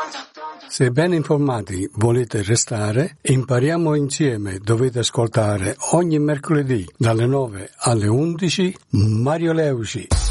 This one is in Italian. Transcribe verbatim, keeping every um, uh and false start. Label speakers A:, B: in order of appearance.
A: Se ben informati volete restare, impariamo insieme. Dovete ascoltare ogni mercoledì dalle nove alle undici Mario Leuci.